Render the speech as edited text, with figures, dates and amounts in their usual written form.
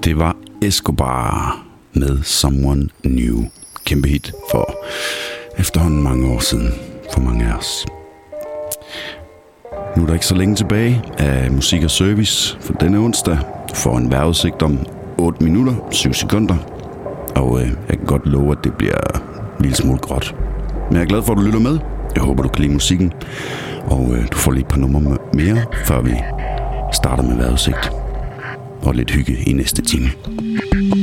Det var Escobar med Someone New. Kæmpe hit for efterhånden mange år siden for mange af os. Nu er der ikke så længe tilbage af Musik og Service for denne onsdag. Du får en vejrudsigt om 8 minutter, 7 sekunder. Og jeg kan godt love, at det bliver en lille smule gråt. Men jeg er glad for, at du lytter med. Jeg håber, du kan lide musikken. Og du får lige et par numre mere, før vi starter med vejrudsigt. Og lidt hygge i næste time.